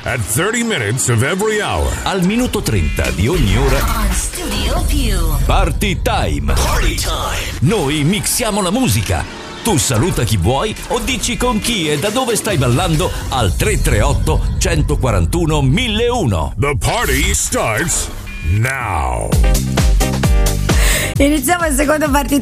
at 30 minutes of every hour. Al minuto 30 di ogni ora. On Studio Più. Party Time. Party time. Noi mixiamo la musica. Tu saluta chi vuoi o dici con chi e da dove stai ballando al 338 141 1001. The party starts now. Iniziamo il secondo Party